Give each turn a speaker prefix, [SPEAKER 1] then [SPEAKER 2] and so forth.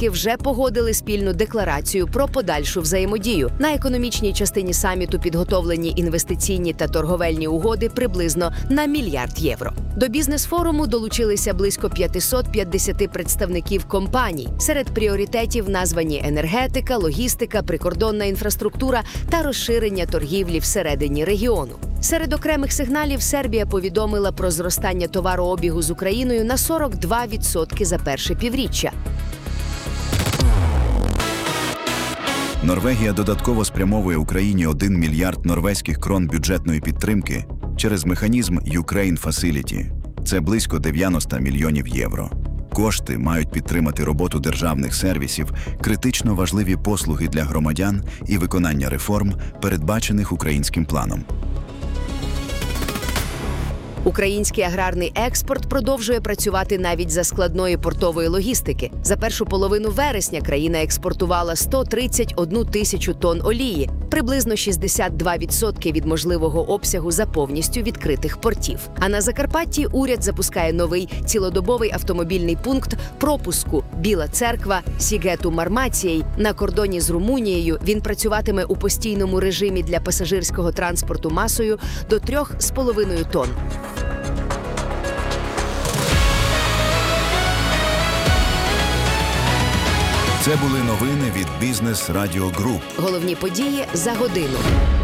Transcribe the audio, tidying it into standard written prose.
[SPEAKER 1] учасники вже погодили спільну декларацію про подальшу взаємодію. На економічній частині саміту підготовлені інвестиційні та торговельні угоди приблизно на 1 мільярд євро. До бізнес-форуму долучилися близько 550 представників компаній. Серед пріоритетів названі енергетика, логістика, прикордонна інфраструктура та розширення торгівлі всередині регіону. Серед окремих сигналів Сербія повідомила про зростання товарообігу з Україною на 42% за перше півріччя.
[SPEAKER 2] Норвегія додатково спрямовує Україні 1 мільярд норвезьких крон бюджетної підтримки через механізм Ukraine Facility. Це близько 90 мільйонів євро. Кошти мають підтримати роботу державних сервісів, критично важливі послуги для громадян і виконання реформ, передбачених українським планом.
[SPEAKER 1] Український аграрний експорт продовжує працювати навіть за складної портової логістики. За першу половину вересня країна експортувала 131 тисячу тонн олії, приблизно 62% від можливого обсягу за повністю відкритих портів. А на Закарпатті уряд запускає новий цілодобовий автомобільний пункт пропуску «Біла церква» Сігету-Мармацієй на кордоні з Румунією. Він працюватиме у постійному режимі для пасажирського транспорту масою до 3,5 тонн.
[SPEAKER 2] Це були новини від Бізнес Радіо Груп.
[SPEAKER 1] Головні події за годину.